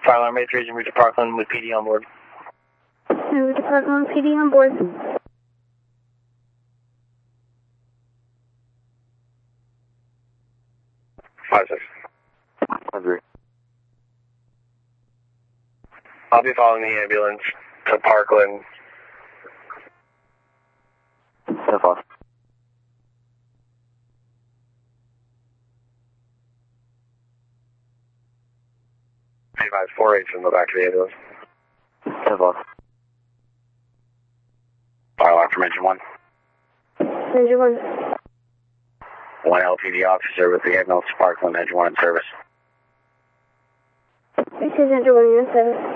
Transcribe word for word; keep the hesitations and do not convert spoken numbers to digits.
Fire alarm Major Agent Richard Parkland with P D on board. Richard Parkland, P D on board. Five six. Agree. I'll be following the ambulance to Parkland. ten five. Five four eight from the back of the ambulance. ten five. Fire alarm from engine one. Engine one. One L P D officer with the ambulance to Parkland, engine one in service. This is engine one in service.